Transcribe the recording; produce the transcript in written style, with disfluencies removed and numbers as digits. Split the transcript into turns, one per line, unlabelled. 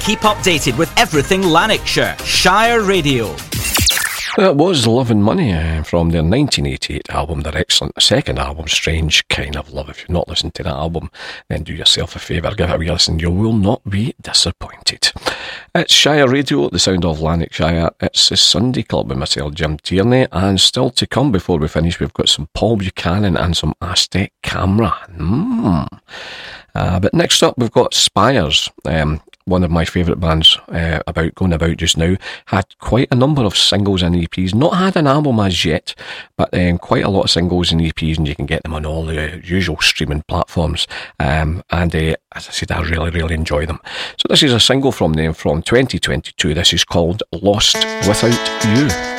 keep updated with everything Lanarkshire. Shire Radio.
That was Love and Money from their 1988 album, their excellent second album, Strange Kind of Love. If you've not listened to that album, then do yourself a favour, give it a wee listen. You will not be disappointed. It's Shire Radio, the sound of Lanarkshire. It's the Sunday Club with myself, Jim Tierney, and still to come before we finish, we've got some Paul Buchanan and some Aztec Camera. But next up, we've got Spires. One of my favourite bands going about just now, had quite a number of singles and EPs. Not had an album as yet, but quite a lot of singles and EPs, and you can get them on all the usual streaming platforms. And as I said, I really, really enjoy them. So this is a single from them from 2022. This is called Lost Without You.